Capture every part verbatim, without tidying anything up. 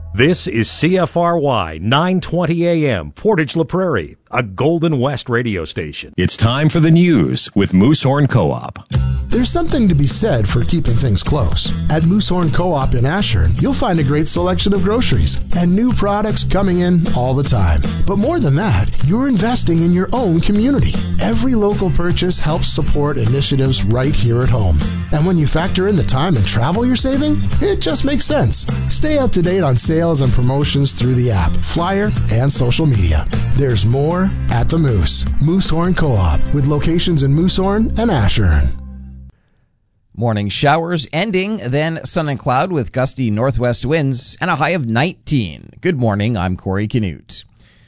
This is C F R Y nine twenty A M, Portage La Prairie, a Golden West radio station. It's time for the news with Moosehorn Co-op. There's something to be said for keeping things close. At Moosehorn Co-op in Ashern, you'll find a great selection of groceries and new products coming in all the time. But more than that, you're investing in your own community. Every local purchase helps support initiatives right here at home. And when you factor in the time and travel you're saving, it just makes sense. Stay up to date on sales and promotions through the app, flyer, and social media. There's more at the Moose. Moosehorn Co-op, with locations in Moosehorn and Ashern. Morning showers ending, then sun and cloud with gusty northwest winds and a high of nineteen. Good morning, I'm Corey Canute.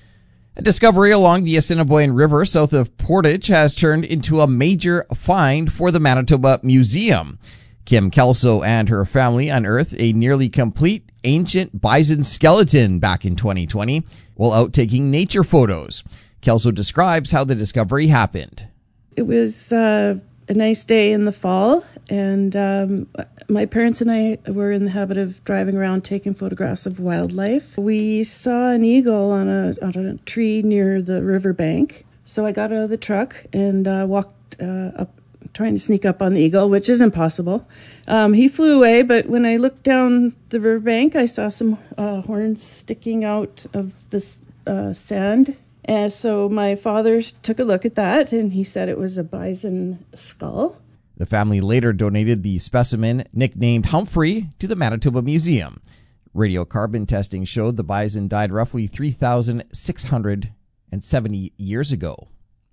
A discovery along the Assiniboine River south of Portage has turned into a major find for the Manitoba Museum. Kim Kelso and her family unearthed a nearly complete ancient bison skeleton back in twenty twenty while out taking nature photos. Kelso describes how the discovery happened. It was uh, a nice day in the fall, and um, my parents and I were in the habit of driving around taking photographs of wildlife. We saw an eagle on a, on a tree near the riverbank, so I got out of the truck and uh, walked uh, up, trying to sneak up on the eagle, which is impossible. Um, he flew away, but when I looked down the riverbank, I saw some uh, horns sticking out of the uh, sand. And so my father took a look at that, and he said it was a bison skull. The family later donated the specimen, nicknamed Humphrey, to the Manitoba Museum. Radiocarbon testing showed the bison died roughly three thousand six hundred seventy years ago.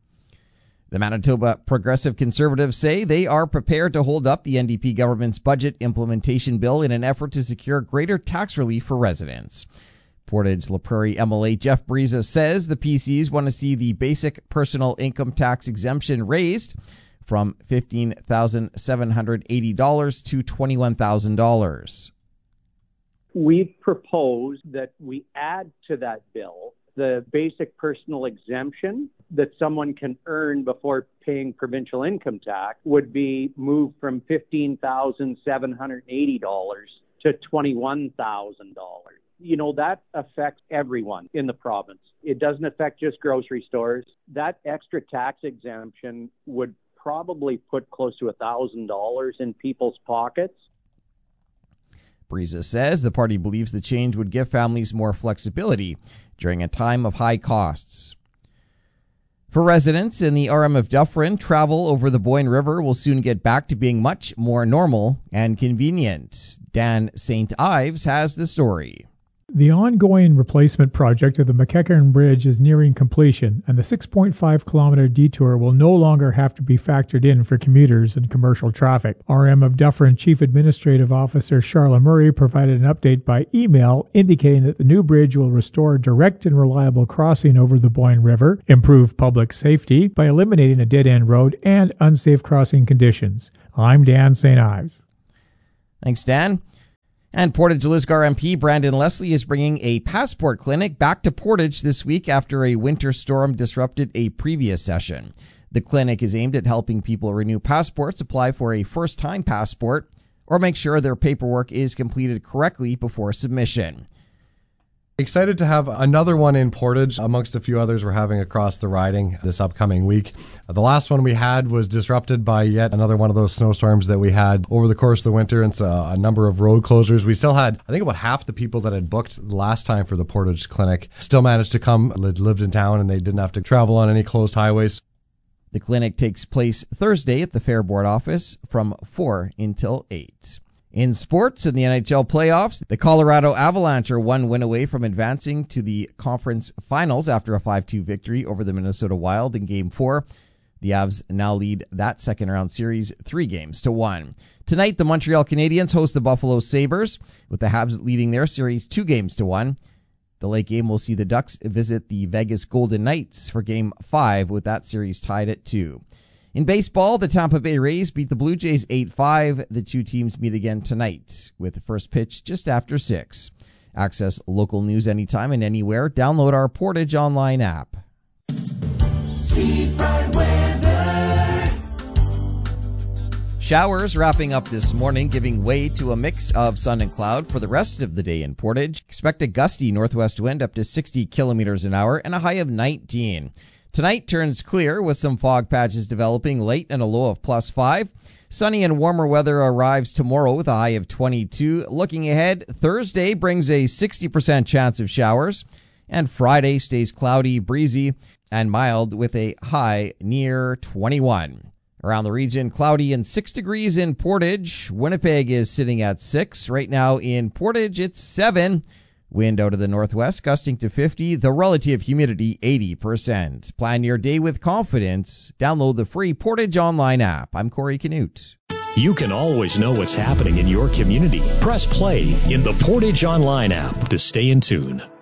The Manitoba Progressive Conservatives say they are prepared to hold up the N D P government's budget implementation bill in an effort to secure greater tax relief for residents. Portage La Prairie M L A Jeff Briza says the P Cs want to see the basic personal income tax exemption raised from fifteen thousand seven hundred eighty dollars to twenty-one thousand dollars. We've proposed that we add to that bill the basic personal exemption that someone can earn before paying provincial income tax would be moved from fifteen thousand seven hundred eighty dollars to twenty-one thousand dollars. You know, that affects everyone in the province. It doesn't affect just grocery stores. That extra tax exemption would probably put close to one thousand dollars in people's pockets. Briza says the party believes the change would give families more flexibility during a time of high costs. For residents in the R M of Dufferin, travel over the Boyne River will soon get back to being much more normal and convenient. Dan Saint Ives has the story. The ongoing replacement project of the McEachern Bridge is nearing completion, and the six point five kilometer detour will no longer have to be factored in for commuters and commercial traffic. R M of Dufferin Chief Administrative Officer Charlotte Murray provided an update by email indicating that the new bridge will restore direct and reliable crossing over the Boyne River, improve public safety by eliminating a dead-end road and unsafe crossing conditions. I'm Dan Saint Ives. Thanks, Dan. And Portage Lisgar M P Brandon Leslie is bringing a passport clinic back to Portage this week after a winter storm disrupted a previous session. The clinic is aimed at helping people renew passports, apply for a first-time passport, or make sure their paperwork is completed correctly before submission. Excited to have another one in Portage amongst a few others we're having across the riding this upcoming week. The last one we had was disrupted by yet another one of those snowstorms that we had over the course of the winter, and so a number of road closures. We still had, I think, about half the people that had booked the last time for the Portage clinic still managed to come, lived in town, and they didn't have to travel on any closed highways. The clinic takes place Thursday at the Fair Board office from four until eight. In sports, in the N H L playoffs, the Colorado Avalanche are one win away from advancing to the conference finals after a five two victory over the Minnesota Wild in Game four. The Avs now lead that second-round series three games to one. Tonight, the Montreal Canadiens host the Buffalo Sabres, with the Habs leading their series two games to one. The late game will see the Ducks visit the Vegas Golden Knights for Game five, with that series tied at two. In baseball, the Tampa Bay Rays beat the Blue Jays eight five. The two teams meet again tonight, with the first pitch just after six. Access local news anytime and anywhere. Download our Portage online app. Seafront weather. Showers wrapping up this morning, giving way to a mix of sun and cloud for the rest of the day in Portage. Expect a gusty northwest wind up to sixty kilometers an hour and a high of nineteen. Tonight turns clear with some fog patches developing late and a low of plus five. Sunny and warmer weather arrives tomorrow with a high of twenty-two. Looking ahead, Thursday brings a sixty percent chance of showers, and Friday stays cloudy, breezy, and mild with a high near twenty-one. Around the region, cloudy and six degrees in Portage. Winnipeg is sitting at six. Right now in Portage, it's seven. Wind out of the northwest, gusting to fifty. The relative humidity, eighty percent. Plan your day with confidence. Download the free Portage Online app. I'm Corey Canute. You can always know what's happening in your community. Press play in the Portage Online app to stay in tune.